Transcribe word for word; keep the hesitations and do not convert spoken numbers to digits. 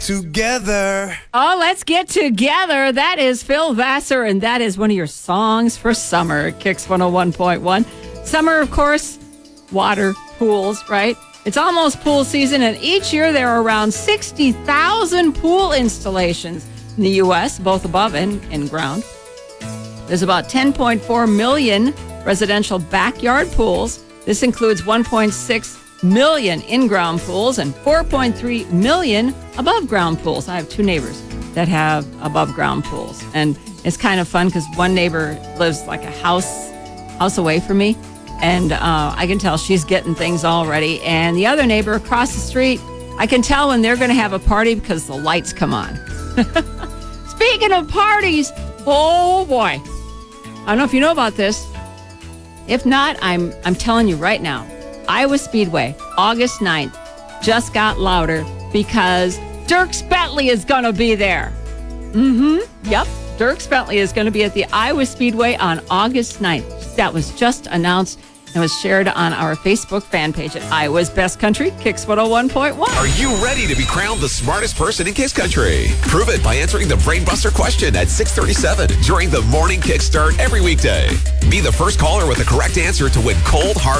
Together. Oh, let's get together. That is Phil Vassar, and that is one of your songs for summer. Kicks one oh one point one. Summer, of course, water, pools, right? It's almost pool season, and each year there are around sixty thousand pool installations in the U S, both above and in ground. There's about ten point four million residential backyard pools. This includes one point six million in-ground pools and four point three million above-ground pools. I have two neighbors that have above-ground pools, and it's kind of fun because one neighbor lives like a house house away from me, and uh, I can tell she's getting things all ready. And the other neighbor across the street, I can tell when they're going to have a party because the lights come on. Speaking of parties, oh boy, I don't know if you know about this. If not, I'm I'm telling you right now. Iowa Speedway, August ninth, just got louder because Dierks Bentley is going to be there. Mm-hmm. Yep. Dierks Bentley is going to be at the Iowa Speedway on August ninth. That was just announced and was shared on our Facebook fan page at Iowa's Best Country, Kicks one oh one point one. Are you ready to be crowned the smartest person in Kicks Country? Prove it by answering the Brainbuster question at six thirty-seven during the Morning Kickstart every weekday. Be the first caller with the correct answer to win cold, hard